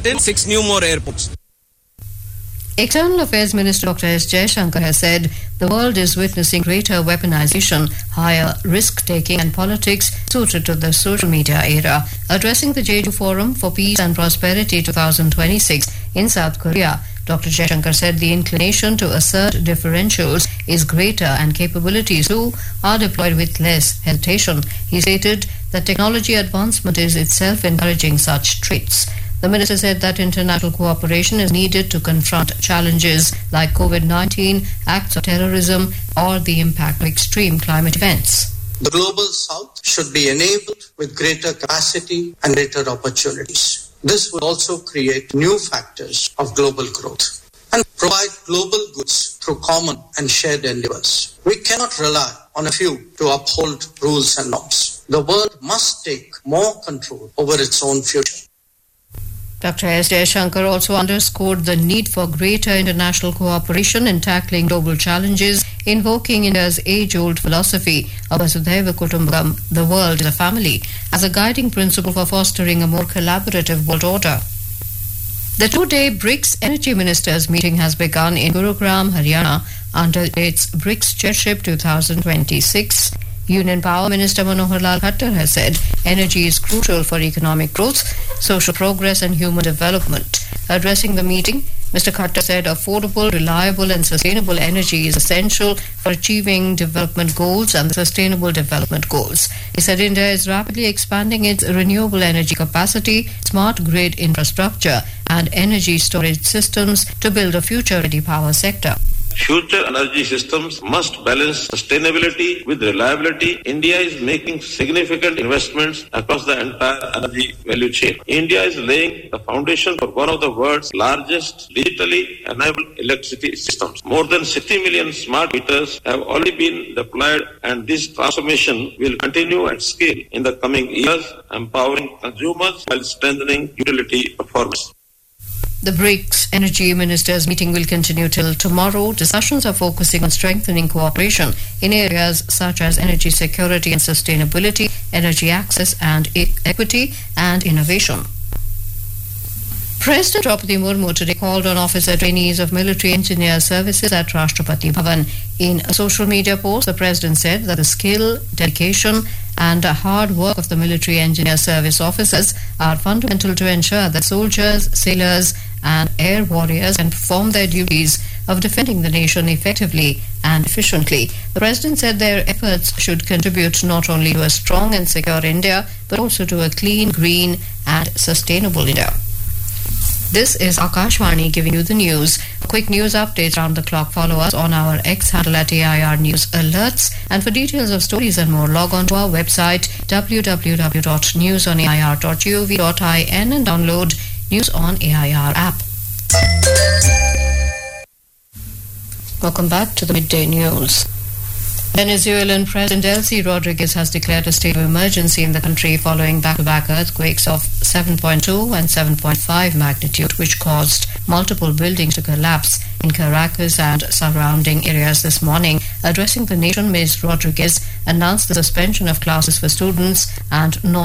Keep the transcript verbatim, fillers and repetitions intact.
it in six new more airports. External Affairs Minister Doctor S. Jaishankar has said the world is witnessing greater weaponization, higher risk-taking and politics suited to the social media era. Addressing the Jeju Forum for Peace and Prosperity twenty twenty-six in South Korea, Doctor Jaishankar said the inclination to assert differentials is greater and capabilities too are deployed with less hesitation. He stated that technology advancement is itself encouraging such traits. The minister said that international cooperation is needed to confront challenges like COVID nineteen, acts of terrorism, or the impact of extreme climate events. The global south should be enabled with greater capacity and greater opportunities. This will also create new factors of global growth and provide global goods through common and shared endeavors. We cannot rely on a few to uphold rules and norms. The world must take more control over its own future. Doctor S. Jaishankar also underscored the need for greater international cooperation in tackling global challenges, invoking India's age-old philosophy of Vasudhaiva Kutumbakam, the world is a family, as a guiding principle for fostering a more collaborative world order. The two-day BRICS Energy Ministers meeting has begun in Gurugram, Haryana, under its BRICS Chairship twenty twenty-six. Union Power Minister Manohar Lal Khattar has said energy is crucial for economic growth, social progress and human development. Addressing the meeting, Mister Khattar said affordable, reliable and sustainable energy is essential for achieving development goals and sustainable development goals. He said India is rapidly expanding its renewable energy capacity, smart grid infrastructure and energy storage systems to build a future-ready power sector. Future energy systems must balance sustainability with reliability. India is making significant investments across the entire energy value chain. India is laying the foundation for one of the world's largest digitally enabled electricity systems. More than sixty million smart meters have already been deployed, and this transformation will continue at scale in the coming years, empowering consumers while strengthening utility performance. The BRICS Energy Ministers meeting will continue till tomorrow. Discussions are focusing on strengthening cooperation in areas such as energy security and sustainability, energy access and e- equity, and innovation. President Draupadi Murmu today called on officer trainees of military engineer services at Rashtrapati Bhavan. In a social media post, the president said that the skill, dedication and hard work of the military engineer service officers are fundamental to ensure that soldiers, sailors and air warriors can perform their duties of defending the nation effectively and efficiently. The president said their efforts should contribute not only to a strong and secure India, but also to a clean, green and sustainable India. This is Akashvani giving you the news. Quick news updates around the clock. Follow us on our X handle at A I R News Alerts. And for details of stories and more, log on to our website w w w dot news on a i r dot gov dot in and download News on A I R app. Welcome back to the midday news. Venezuelan President Delcy Rodriguez has declared a state of emergency in the country following back-to-back earthquakes of seven point two and seven point five magnitude, which caused multiple buildings to collapse in Caracas and surrounding areas this morning. Addressing the nation, Miz Rodriguez announced the suspension of classes for students and non